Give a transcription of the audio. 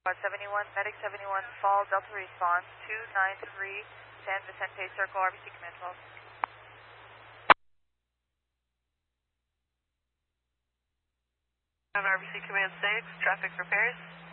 71, Medic 71, Fall, Delta Response, 293, San Vicente Circle, RBC Command 12. On RBC Command 6, traffic repairs.